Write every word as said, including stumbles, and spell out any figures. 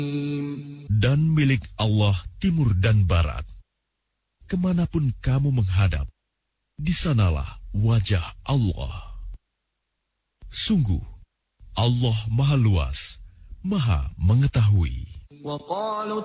Dan milik Allah timur dan barat. Kemanapun kamu menghadap, di sanalah wajah Allah. Sungguh, Allah Maha Luas, Maha Mengetahui.